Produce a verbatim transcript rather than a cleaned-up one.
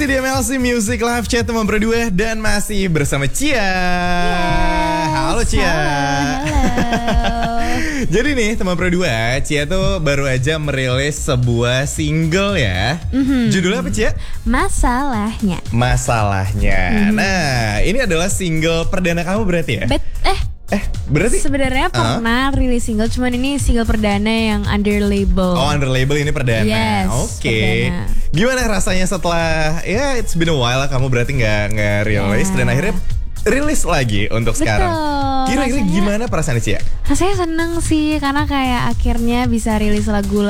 Masih di M L C Music Live Chat teman berdua dan masih bersama Cia. Yes. Halo Cia. Halo. Jadi nih teman berdua, Cia tuh baru aja merilis sebuah single ya. Mm-hmm. Judulnya apa Cia? Masalahnya. Masalahnya. Mm-hmm. Nah, ini adalah single perdana kamu berarti ya? Bet eh Eh, berarti sebenarnya pernah uh? rilis single, cuman ini single perdana yang under label. Oh, under label ini perdana. Yes, Oke. Okay. Gimana rasanya setelah ya it's been a while lah kamu berarti nggak nggak rilis yeah. dan akhirnya rilis lagi untuk Betul. sekarang. Kira-kira gimana perasaan Cia? Rasanya seneng sih karena kayak akhirnya bisa rilis lagu